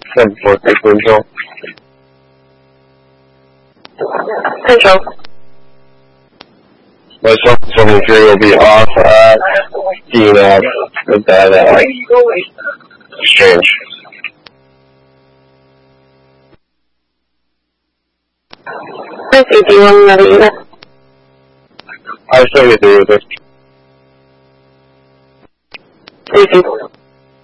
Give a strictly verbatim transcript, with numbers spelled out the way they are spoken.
seven four three, please hold. Control. My seven seventy-three will be off at D N A with that uh, exchange. I see, do you want another unit? I still get through with this. Thank you.